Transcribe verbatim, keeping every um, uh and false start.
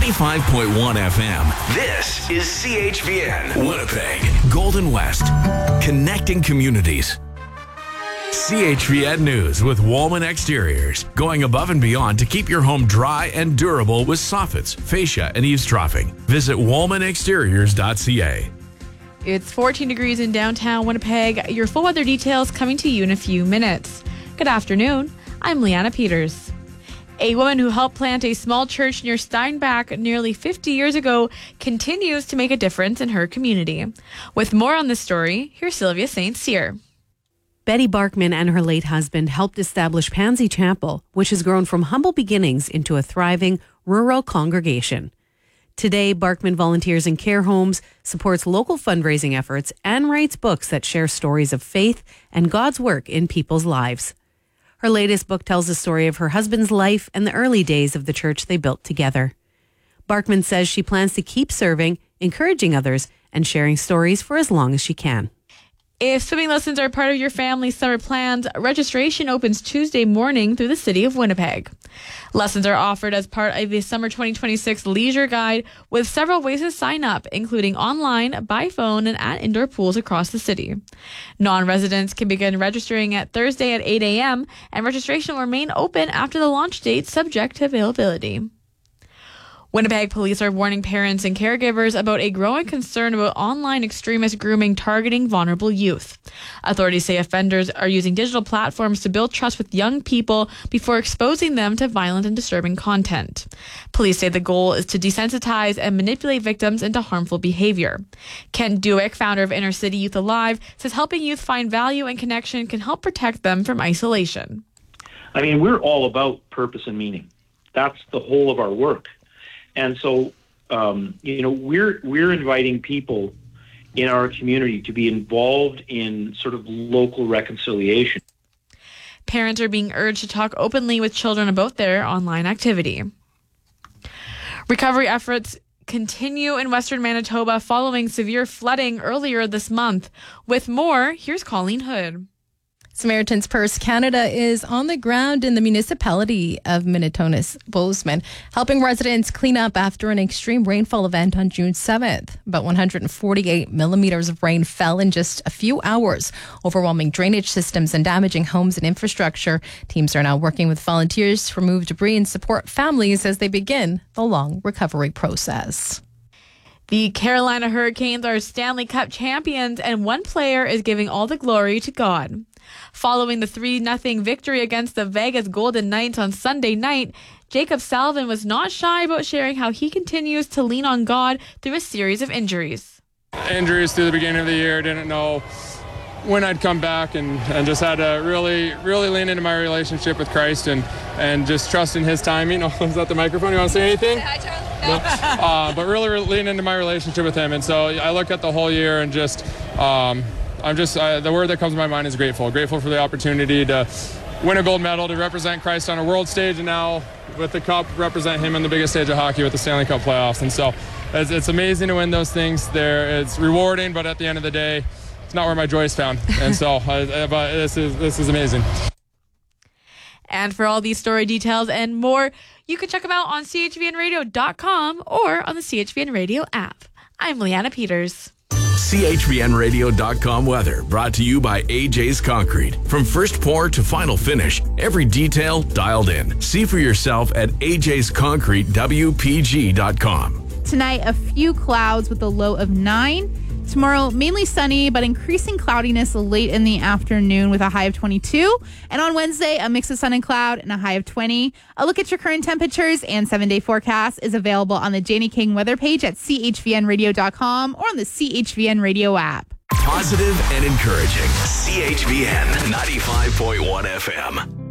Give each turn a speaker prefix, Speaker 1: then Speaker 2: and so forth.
Speaker 1: ninety-five point one F M. This is C H V N, Winnipeg, Golden West, connecting communities. C H V N News with Woolman Exteriors, going above and beyond to keep your home dry and durable with soffits, fascia, and eavesdropping. Visit woolman exteriors dot c a.
Speaker 2: It's fourteen degrees in downtown Winnipeg. Your full weather details coming to you in a few minutes. Good afternoon. I'm Leanna Peters. A woman who helped plant a small church near Steinbach nearly fifty years ago continues to make a difference in her community. With more on this story, here's Sylvia Saint Cyr.
Speaker 3: Betty Barkman and her late husband helped establish Pansy Chapel, which has grown from humble beginnings into a thriving rural congregation. Today, Barkman volunteers in care homes, supports local fundraising efforts, and writes books that share stories of faith and God's work in people's lives. Her latest book tells the story of her husband's life and the early days of the church they built together. Barkman says she plans to keep serving, encouraging others, and sharing stories for as long as she can.
Speaker 2: If swimming lessons are part of your family's summer plans, registration opens Tuesday morning through the City of Winnipeg. Lessons are offered as part of the Summer twenty twenty-six Leisure Guide with several ways to sign up, including online, by phone, and at indoor pools across the city. Non-residents can begin registering at Thursday at eight a.m., and registration will remain open after the launch date, subject to availability. Winnipeg police are warning parents and caregivers about a growing concern about online extremist grooming targeting vulnerable youth. Authorities say offenders are using digital platforms to build trust with young people before exposing them to violent and disturbing content. Police say the goal is to desensitize and manipulate victims into harmful behavior. Kent Dewick, founder of Inner City Youth Alive, says helping youth find value and connection can help protect them from isolation.
Speaker 4: I mean, we're all about purpose and meaning. That's the whole of our work. And so, um, you know, we're we're inviting people in our community to be involved in sort of local reconciliation.
Speaker 2: Parents are being urged to talk openly with children about their online activity. Recovery efforts continue in western Manitoba following severe flooding earlier this month. With more, here's Colleen Hood.
Speaker 5: Samaritan's Purse Canada is on the ground in the municipality of Minnetonka Bozeman, helping residents clean up after an extreme rainfall event on June seventh. About one hundred forty-eight millimeters of rain fell in just a few hours, overwhelming drainage systems and damaging homes and infrastructure. Teams are now working with volunteers to remove debris and support families as they begin the long recovery process.
Speaker 2: The Carolina Hurricanes are Stanley Cup champions, and one player is giving all the glory to God. Following the three nothing victory against the Vegas Golden Knights on Sunday night, Jacob Salvin was not shy about sharing how he continues to lean on God through a series of injuries.
Speaker 6: Injuries through the beginning of the year, didn't know when I'd come back, and, and just had to really, really lean into my relationship with Christ and, and just trust in his timing. Oh, is that the microphone? You want to say anything? Hi, Charlie. No? uh, but really lean into my relationship with him. And so I look at the whole year and just, um, I'm just, uh, the word that comes to my mind is grateful. Grateful for the opportunity to win a gold medal, to represent Christ on a world stage, and now with the cup, represent him on the biggest stage of hockey with the Stanley Cup playoffs. And so it's, it's amazing to win those things. There, it's rewarding, but at the end of the day, it's not where my joy is found. And so uh, but this is this is amazing.
Speaker 2: And for all these story details and more, you can check them out on c h v n radio dot com or on the C H V N Radio app. I'm Leanna Peters.
Speaker 1: C H V N radio dot com weather brought to you by A J's Concrete. From first pour to final finish, every detail dialed in. See for yourself at a j's concrete w p g dot com.
Speaker 7: Tonight, a few clouds with a low of nine. Tomorrow, mainly sunny, but increasing cloudiness late in the afternoon with a high of twenty-two. And on Wednesday, a mix of sun and cloud and a high of twenty. A look at your current temperatures and seven-day forecast is available on the Janie King weather page at c h v n radio dot com or on the C H V N Radio app.
Speaker 1: Positive and encouraging. C H V N ninety-five point one F M.